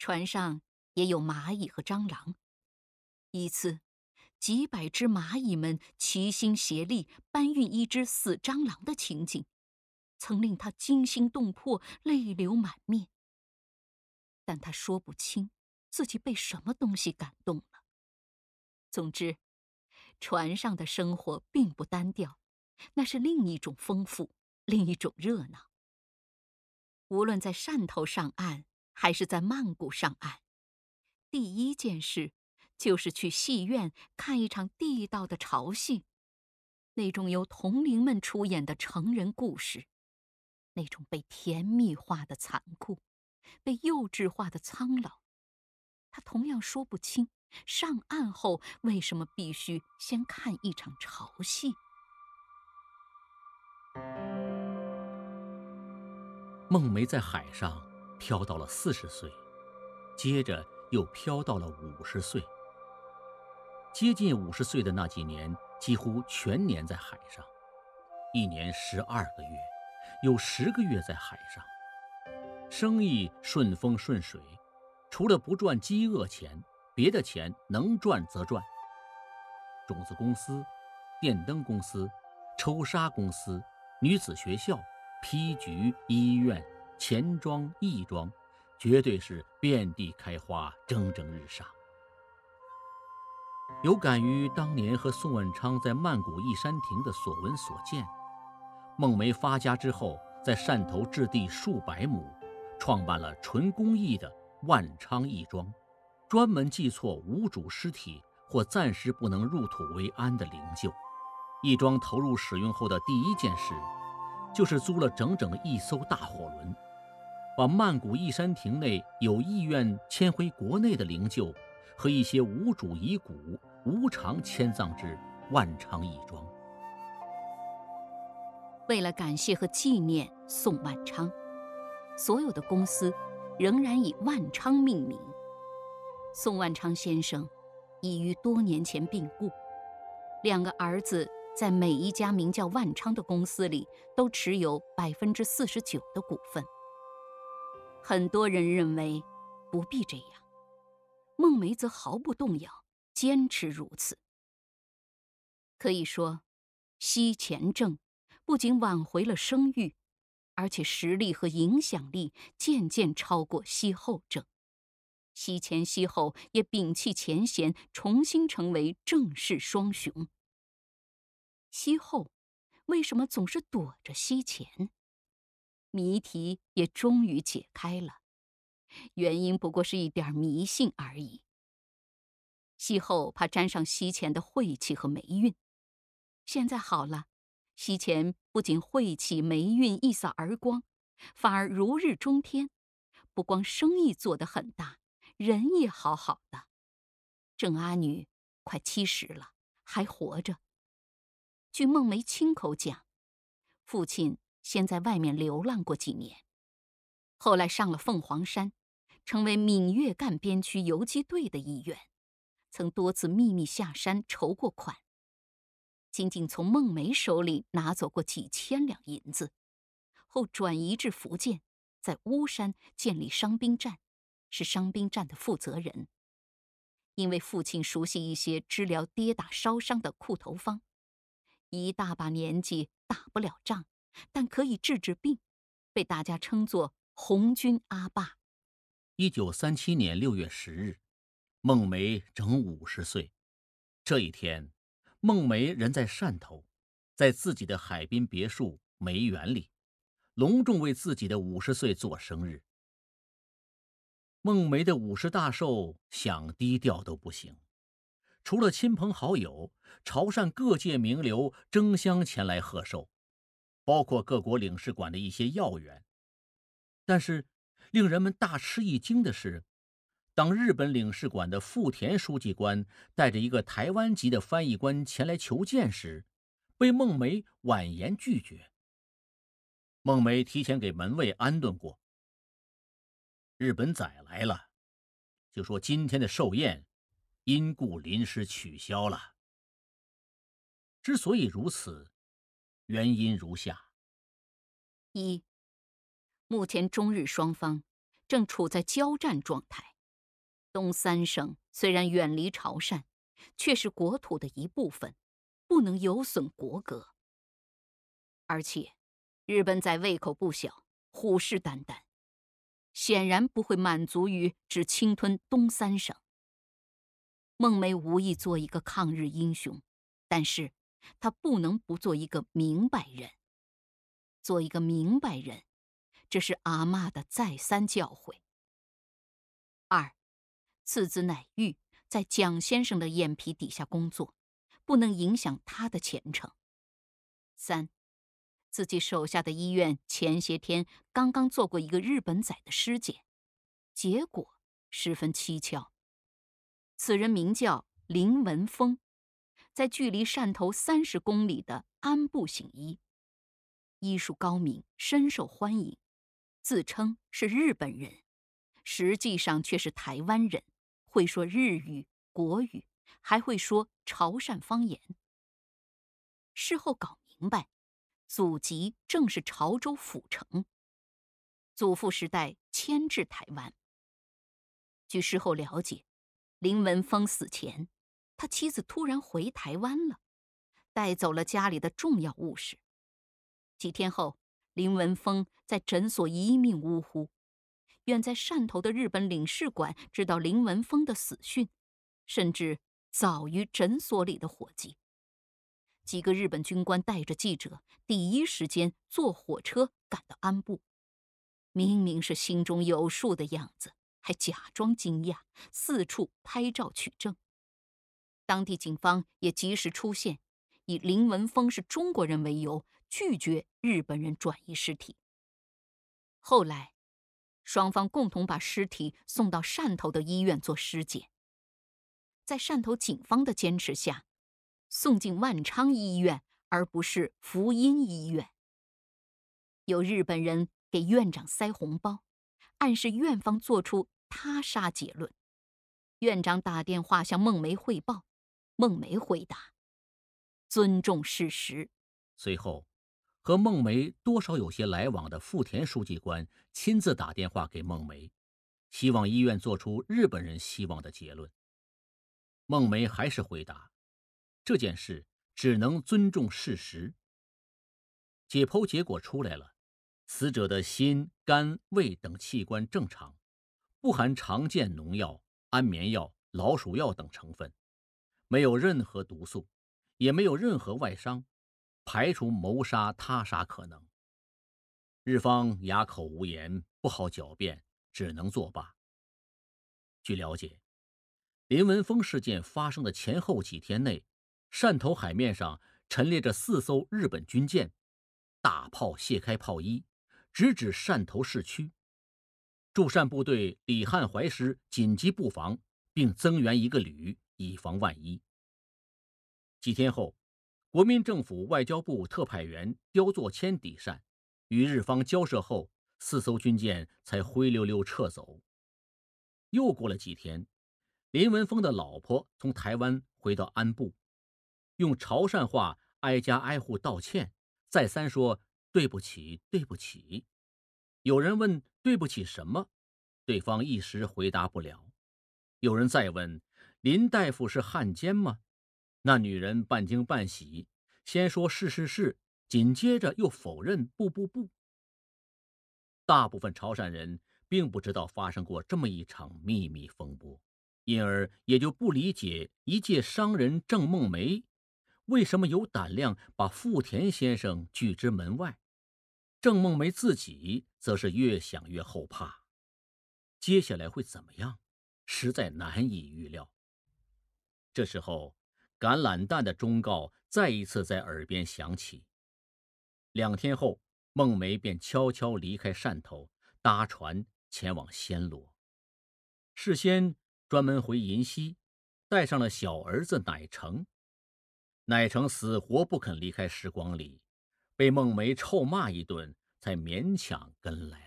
船上也有蚂蚁和蟑螂。一次，几百只蚂蚁们齐心协力搬运一只死蟑螂的情景，曾令他惊心动魄、泪流满面。但他说不清自己被什么东西感动了。总之，船上的生活并不单调，那是另一种丰富，另一种热闹。无论在汕头上岸，还是在曼谷上岸，第一件事就是去戏院看一场地道的潮戏，那种由童龄们出演的成人故事，那种被甜蜜化的残酷，被幼稚化的苍老。他同样说不清，上岸后为什么必须先看一场潮戏。 孟梅在海上漂到了40岁，接着又漂到了50岁。接近50岁的那几年，几乎全年在海上，一年12个月，有10个月在海上。生意顺风顺水，除了不赚饥饿钱，别的钱能赚则赚。种子公司、电灯公司、抽纱公司、女子学校、批局、医院、钱庄、义庄，绝对是遍地开花，蒸蒸日上。有感于当年和宋万昌在曼谷义山亭的所闻所见，孟梅发家之后，在汕头置地数百亩，创办了纯公益的万昌义庄，专门祭错无主尸体或暂时不能入土为安的灵柩。义庄投入使用后的第一件事，就是租了整整1艘大货轮，把曼谷义山亭内有意愿迁回国内的灵柩和一些无主遗骨无偿迁葬至万昌义庄。 为了感谢和纪念宋万昌，所有的公司仍然以万昌命名。宋万昌先生已于多年前病故，2个儿子在每一家名叫万昌的公司里都持有49%的股份。很多人认为不必这样，孟梅则毫不动摇，坚持如此。可以说，西前政不仅挽回了声誉，而且实力和影响力渐渐超过西后政。西前西后也摒弃前嫌，重新成为正式双雄。西后为什么总是躲着西前？谜题也终于解开了，原因不过是一点迷信而已。西后怕沾上西前的晦气和霉运，现在好了，西前不仅晦气霉运一扫而光，反而如日中天，不光生意做得很大，人也好好的。郑阿女快70了，还活着。据孟梅亲口讲，父亲先在外面流浪过几年，后来上了凤凰山，成为闽粤赣边区游击队的一员，曾多次秘密下山筹过款，仅仅从孟梅手里拿走过几千两银子，后转移至福建，在巫山建立伤兵站，是伤兵站的负责人。因为父亲熟悉一些治疗跌打烧伤的裤头方，一大把年纪打不了仗，但可以治治病，被大家称作红军阿爸。 1937年6月10日，孟梅整50岁。这一天，孟梅人在汕头，在自己的海滨别墅梅园里，隆重为自己的50岁做生日。孟梅的50大寿想低调都不行，除了亲朋好友，潮汕各界名流争相前来贺寿，包括各国领事馆的一些要员。但是令人们大吃一惊的是，当日本领事馆的富田书记官带着一个台湾籍的翻译官前来求见时，被孟梅婉言拒绝。孟梅提前给门卫安顿过，日本仔来了，就说今天的寿宴因故临时取消了。之所以如此，原因如下： 一，目前中日双方正处在交战状态， 东三省虽然远离潮汕，却是国土的一部分，不能有损国格。而且，日本仔胃口不小，虎视眈眈，显然不会满足于只侵吞东三省。孟梅无意做一个抗日英雄，但是他不能不做一个明白人。做一个明白人，这是阿嬷的再三教诲。二，次子乃玉在蒋先生的眼皮底下工作，不能影响他的前程。三，自己手下的医院前些天刚刚做过一个日本仔的尸检，结果十分蹊跷。此人名叫林文峰，在距离汕头30公里的安部行医，医术高明，深受欢迎，自称是日本人，实际上却是台湾人，会说日语、国语，还会说潮汕方言。事后搞明白，祖籍正是潮州府城，祖父时代迁至台湾。据事后了解，林文峰死前，他妻子突然回台湾了，带走了家里的重要物事。几天后，林文峰在诊所一命呜呼。远在汕头的日本领事馆知道林文峰的死讯，甚至早于诊所里的伙计。几个日本军官带着记者，第一时间坐火车赶到安部。明明是心中有数的样子，还假装惊讶，四处拍照取证。当地警方也及时出现，以林文峰是中国人为由，拒绝日本人转移尸体。后来，双方共同把尸体送到汕头的医院做尸检。在汕头警方的坚持下，送进万昌医院，而不是福音医院。有日本人给院长塞红包，暗示院方做出他杀结论。院长打电话向孟梅汇报，孟梅回答：尊重事实。 随后，和孟梅多少有些来往的富田书记官亲自打电话给孟梅，希望医院做出日本人希望的结论。孟梅还是回答，这件事只能尊重事实。解剖结果出来了，死者的心、肝、胃等器官正常，不含常见农药、安眠药、老鼠药等成分，没有任何毒素，也没有任何外伤，排除谋杀他杀可能。日方哑口无言，不好狡辩，只能作罢。据了解，林文峰事件发生的前后几天内，汕头海面上陈列着4艘日本军舰，大炮卸开炮衣，直指汕头市区。驻汕部队李汉怀师紧急布防，并增援1个旅，以防万一。几天后，国民政府外交部特派员刁作谦抵汕，与日方交涉后，4艘军舰才灰溜溜撤走。又过了几天，林文峰的老婆从台湾回到安部，用潮汕话挨家挨户道歉，再三说对不起，对不起。有人问对不起什么，对方一时回答不了。有人再问林大夫是汉奸吗？那女人半惊半喜，先说是是是，紧接着又否认不不不。大部分潮汕人并不知道发生过这么一场秘密风波，因而也就不理解一介商人郑梦梅为什么有胆量把富田先生拒之门外。郑梦梅自己则是越想越后怕，接下来会怎么样，实在难以预料。这时候，橄榄弹的忠告再一次在耳边响起。2天后，孟梅便悄悄离开汕头，搭船前往暹罗。事先专门回银溪，带上了小儿子乃成。乃成死活不肯离开时光里，被孟梅臭骂一顿，才勉强跟来了。